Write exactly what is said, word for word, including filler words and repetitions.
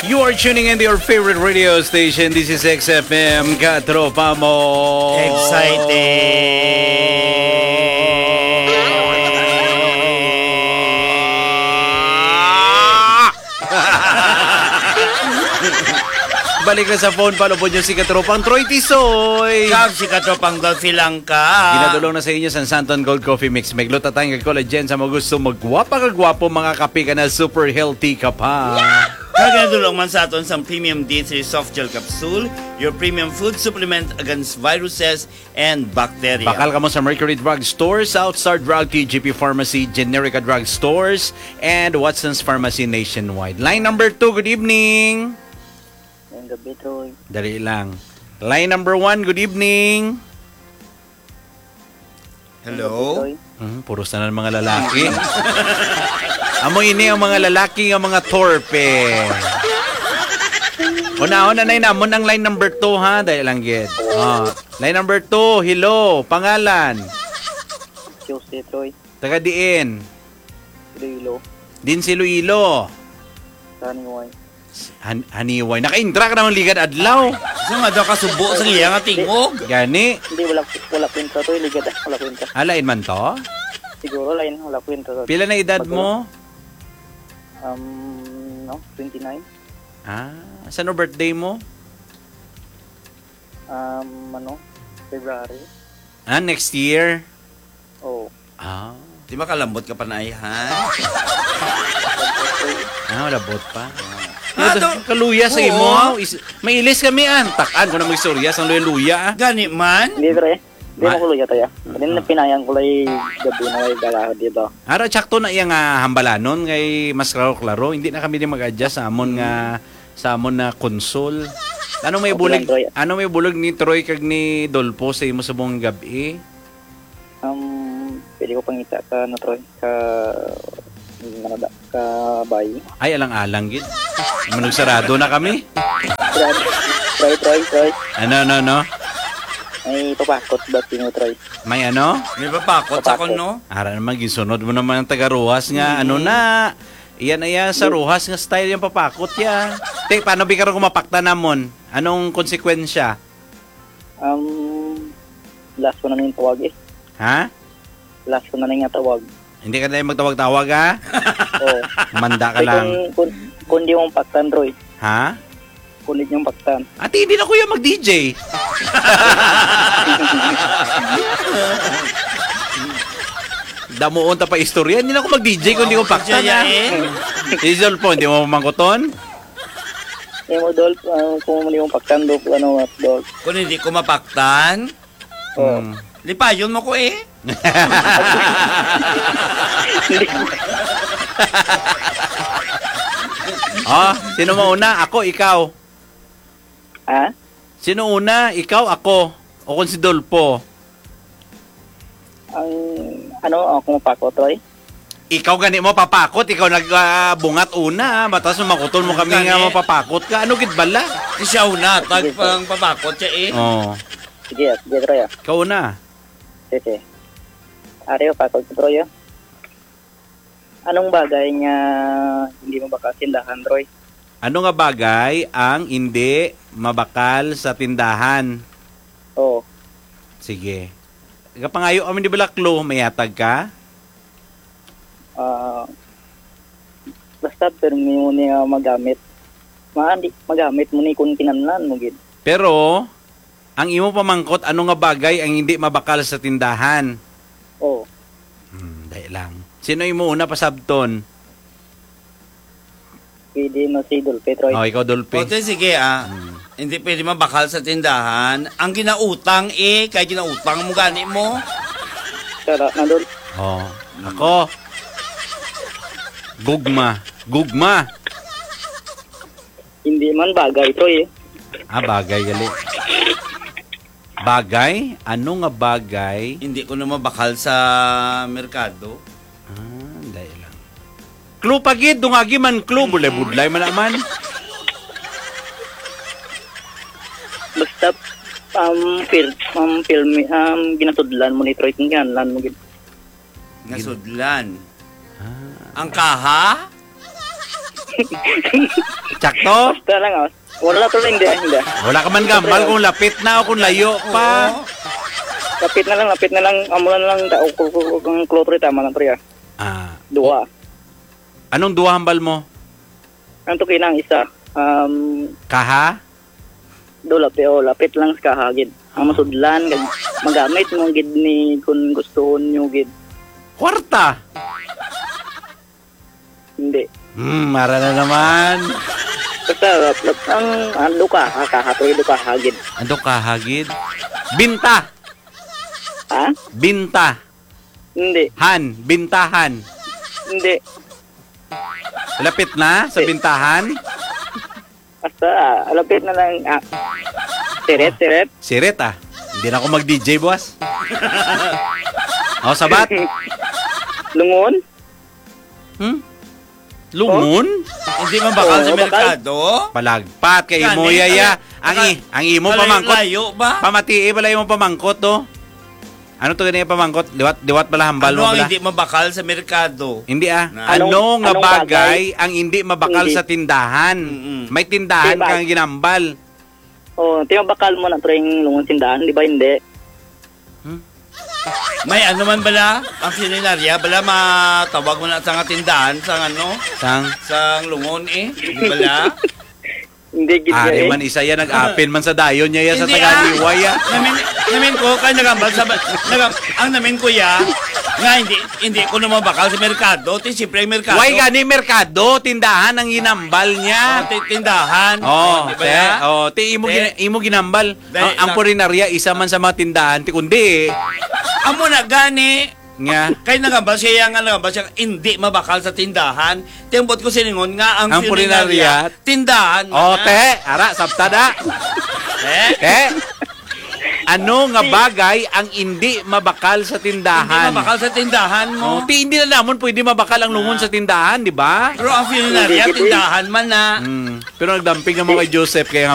You are tuning in to your favorite radio station. This is X F M, Katropa Mo. Balik na sa phone, palubod nyo si Katropang Troy Tisoy. Kag si Katropang Dolphy lang ka. Ginadulong na sa inyo sa Santon Gold Coffee Mix. May gluten tayong collagen sa mga gusto magwapa kagwapo, mga kape ka na super healthy ka pa. Kag ginadulong man sa aton sa Premium D three Soft Gel Capsule, your premium food supplement against viruses and bacteria. Bakal ka mo sa Mercury Drug Stores, Southstar Drug, T G P Pharmacy, Generica Drug Stores, and Watson's Pharmacy nationwide. Line number two, good evening. Gabi, Troy. Dali lang. Line number one, good evening. Hello? Hmm, puros na ng mga lalaki. Amo ini ang mga lalaki ang mga torpe. Una-una na yun, amon ang line number two, ha? Dahil lang, gid. Oh. Line number two, hello, pangalan. Jose, Troy. Taga diin. Iloilo. Din si Iloilo. Taniway. Han haniway. Naka-intra ka naman ligad adlaw. So nga daw kasubo sa iya nga tingog. Gani. Hindi, wala, wala kwenta, Troy. Ligad, wala kwenta. Alain man to? Siguro, line, wala kwenta. Troy. Pila na edad mo? Um, no, twenty-nine. Ah, saan ang birthday mo? Um, ano, February. Ah, next year? Oh. Ah. Di ba kalambot ka pa na ay, ha? Ah, labot pa. Ah, Ah, do- kaluya sa Oo. imo. Is- may ilis kami an. Takan ko na may istorya sa luya-luya. Gani man? Hindi, Troy. Hindi Ma- mo kulo yata, ya. Kanina pinayang ko lang gabi na may galahod dito. Ara tsakto na iyang uh, hambalanon kay mas klaro-klaro. Hindi na kami din mag-adjust sa amon nga sa amon na console. Ano may Okay bulig? lang, Troy. Ano may bulig ni Troy kag ni Dolpo sa imo sa buong gabi? Um, pwede ko pangita ka, ano, Troy, ka, ano da, ka bayi. Ay alang-alang gid. Manugsarado na kami. Troy, Troy, Troy. Ano no no? May papakot ba sino, Troy? May ano? May papakot sa kon, no? Ara naman gisunod mo naman ang taga Ruhas nga ano na. Iyan ay sa Ruhas nga style yung papakot ya. Te, paano bi karon kumapakta namon? Anong konsekwensya? Um, last ko na nang tawag eh. Ha? Last ko na nang tawag. Hindi ka na magtawag-tawag ha? Oo. Manda ka Kaya lang. Kung, kung, kung di mong paktan, Troy. Ha? Kung di mong paktan. Ate, hindi na kuya mag-D J. Damuon ta pa istorya. Hindi na ako mag-D J kung hindi ko pakta na. Isol po, hindi mo mamangkuton? Eh mo, Dol, uh, kung di mong paktan, Dol, ano, Dol. Kung hindi ko mapaktan, Oo. Hmm. lipayon mo ko eh. Ah, sino mauna? Ako, ikaw. Ha? Sino una? Ikaw, ako. O kung si Dolpo. Ang, ano, ako mapako, Troy? Ikaw gani mo papakot, ikaw nagbungat una, matas makuton mo kami nga Gani. mapapakot ka. Ano gid bala? Siya una, tag pang papakot siya eh. Oh, Sige, sige, Troy, ah. ikaw na. Sige. Ari, pakot ko, Troy, ah. Anong bagay nga hindi mo baka tindahan, Troy? Ano nga bagay ang hindi mabakal sa tindahan? Oo. Sige. Kapangayo amin di bala clue, mayatag ka? Ah, basta pero mo niya magamit. Maandi magamit mo ni kung kinahanglan mo gid. Pero ang imo pamangkot ano nga bagay ang hindi mabakal sa tindahan? Oo. Hmm, dahil lang. Sino imo una pasabton? Pwede mo si Dolpe, Troy. Oh, ikaw Dolpe. O, sige ah. Hindi pwede mabakal sa tindahan. Ang ginautang eh, kaya ginautang mo gani mo. Tara na, Dol. Oh, ako. Gugma. Gugma. Hindi man bagay, Troy. Eh. Ah, bagay gali. Bagay? Ano nga bagay? Hindi ko na mabakal sa merkado. Ah, dahil lang. Clue pagid, dungagi man clue. Bulay-budlay man naman. Basta um film um film um ginatudlan mo ni Troy kung kinahanglan mo gid. Nasudlan. Ah, Ang kaha? Tsakto? Basta lang ah. Wala to hindi, hindi. Wala ka man gambal kung lapit na o kung layo pa. Lapit na lang, lapit na lang. Amo na lang tao kung klotro tama na pre. Ah, Dua. anong duwa hambal mo? Ang to kinang isa. Um, Kaha? do lapit o lapit lang sa kahagid. Ang masudlan kag magamit mo gid ni kung gusto niyo gid. Kwarta. Hindi. Hmm, mara na naman. Basta lap, lap, ang ano ka, kakatroy do kahagid. Ano kahagid? Binta. Ha? Binta. Hindi. Han. Bintahan. Hindi. Lapit na sa bintahan. Basta ah, lapit na lang. Ah. Siret, siret. Sirit ah. Hindi na ako mag-D J, boss. O, sabat. Lungon. Hmm? Lungon? Hindi man bakal sa Oo, bakal. merkado? Palagpat kay Gani, imo yaya. ano, Ang i, ang imo Malayo- pamangkot. Layo ba? Pamatii pala yung pamangkot to. Ano to ganyan pamangkot? Liwat liwat pala hambal Ano mo ang pala. hindi mabakal sa merkado? Hindi ah. Na- Ano Anong- nga anong bagay ang hindi mabakal Hindi. sa tindahan? Mm-mm. May tindahan Diba? kang ginambal. Oh, tiyo bakal mo na tring lungon tindahan, di ba hindi? May ano man bala? Ang sininarya, bala matawag mo na sa nga tindahan, sa ano? Sang Sa lungon eh. Di bala? Hindi gid ari eh. man isa yan nag-apin man sa dayon niya ya sa Hindi, Tagaliway ah. Namin, namin ko, kaya nagambal sa... Nagam, ang namin ko ya, nga hindi, hindi ko naman bakal sa merkado. Ti siyempre ang merkado. Why gani merkado tindahan ang ginambal Oh, niya? ti- tindahan. Oh, di ba te, ya? oh, ti imo Te. gina, imo ginambal. Dahil Ang, ang lang- purinarya isa man sa mga tindahan ti kundi eh. Amo na gani. Nga. Kaya nagambal siya nga nagambal siya hindi mabakal sa tindahan. Timbot ko siningon nga ang, Ang pulinarya, tindahan. Oh, nga. te, ara sabtada. Eh? Te. Ano nga bagay ang hindi mabakal sa Hindi tindahan? mabakal sa tindahan Oh, mo. ti hindi na namon pwede mabakal ang lungon sa tindahan, di ba? Pero ang pulinarya, Hindi, hindi. tindahan man na. Hmm. Pero nagdamping naman kay Joseph kaya